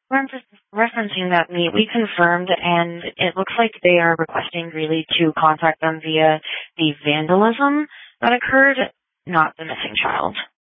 Referencing that meet, we confirmed, and it looks like they are requesting Greeley to contact them via the vandalism that occurred, not the missing child.